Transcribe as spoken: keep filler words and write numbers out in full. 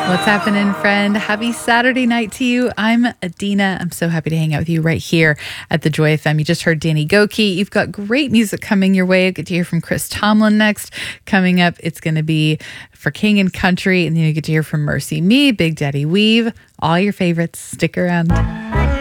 What's happening, friend? Happy Saturday night to you. I'm Adina. I'm so happy to hang out with you right here at the Joy F M. You just heard Danny Gokey. You've got great music coming your way. Get to hear from Chris Tomlin next. Coming up, it's going to be for King and Country, and then you get to hear from Mercy Me, Big Daddy Weave, all your favorites. Stick around.